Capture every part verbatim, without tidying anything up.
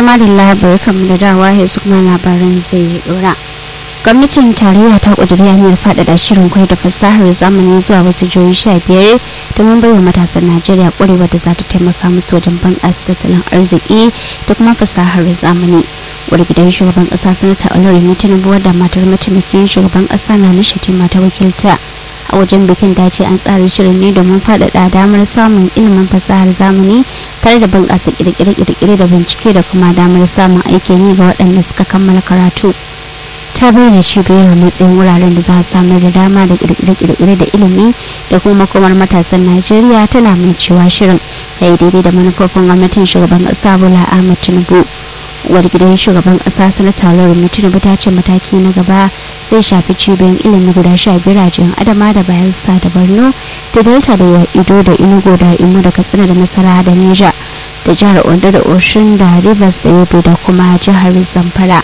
tuma da labar kamar da dawa ya kuma labarin zai dora. Gwamnatin tarayya ta ƙudiri hanyar faɗaɗa shirin koyar da fasahar zamani zuwa wasu jihohi sha biyar domin baiwa matasan Najeriya ƙwarewa da za ta taimaka musu wajen bunƙasa tattalin arziki da kuma fasahar zamani. Wani gidan shugaban ƙasa sanata Olorimi Tinubu wadda matar mataimakin shugaban ƙasa na Shatima ta wakilta a wajen bikin dace an tsara shirin ne domin faɗaɗa damar samun ilimin fasahar zamani tare da bunƙasa ƙirƙire-ƙirƙire da bincike da kuma damar samun aikin yi ga waɗanda suka kammala karatu. Ta bayyana cibiyar a matsayin wuraren da za a samar da dama da kirkire-kirkire da ilimi da kuma makomar matasan Najeriya tana mai cewa shirin ya yi daidai da manufofin gwamnatin shugaban ƙasa Bola Ahmed Tinubu. Uwar gidan shugaban ƙasa sanata Olorimi Tinubu ta ce mataki na gaba zai shafi cibiyoyin ilimi guda sha biyar a jihar Adama da Bayelsa da Borno da Delta da Ido da Enugu da Imo da Katsina da Nasarawa da Niger da jihar Ondo da Osun da Rivers da Yobe da kuma jihar Zamfara.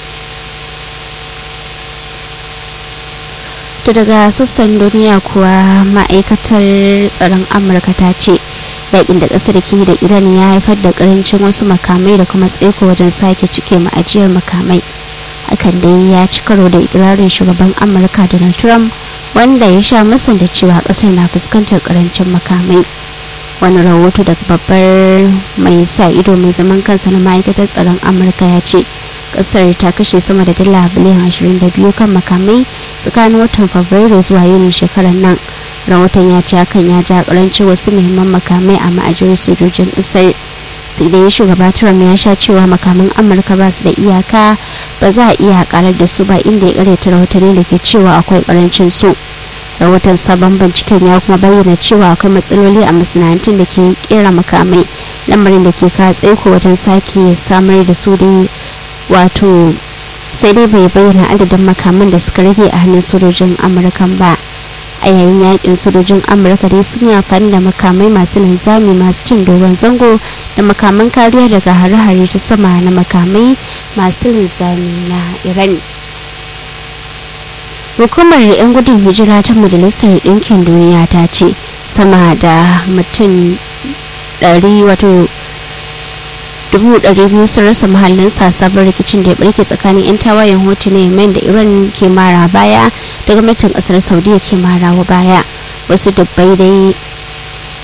To daga sassan duniya kuwa ma'aikatar tsaron Amurka ta ce yakin da ƙasar ke da Iran ya haifar da ƙarancin wasu makamai da kuma tsaiko wajen sake cike ma'ajiyar makamai. Hakan dai ya ci karo da ikirarin shugaban Amurka Donald Trump wanda ya sha masan da cewa ƙasar na fuskantar ƙarancin makamai. Wani rahoto daga babbar mai sa ido mai zaman kansa na ma'aikatar tsaron Amurka ya ce kasar ta kashe sama da dala biliyan ashirin da biyu kan makamai tsakanin watan Fabrairu zuwa Yuni shekarar nan. Rahoton ya ce hakan ya ja karanci wasu muhimman makamai a ma'ajiyar sojojin kasar. Sai dai shugaba Trump ya sha cewa makaman Amurka ba su da iyaka ba za a iya karar da su ba, inda ya karyata rahotanni da ke cewa akwai karancin su. Rahoton sabon binciken ya kuma bayyana cewa akwai matsaloli a masana'antun da ke kera makamai, lamarin da ke ka tsaiko wajen sake samar da su dai wato sai dai bai bayyana adadin makaman da suka rage a hannun sojojin Amurkan ba. A yayin yakin sojojin Amurka dai sun yi amfani da makamai masu linzami masu cin dogon zango da makaman kariya daga hare-hare ta sama na makamai masu linzami na Iran. Hukumar 'yan gudun hijira ta Majalisar Ɗinkin Duniya ta ce sama da mutum ɗari wato dubu ɗari biyu sun rasa muhallinsa sabon rikicin da ya barke tsakanin 'yan tawayen Houthi na Yemen da Iran ke mara baya da gwamnatin ƙasar Saudiya ke marawa baya. Wasu dubbai dai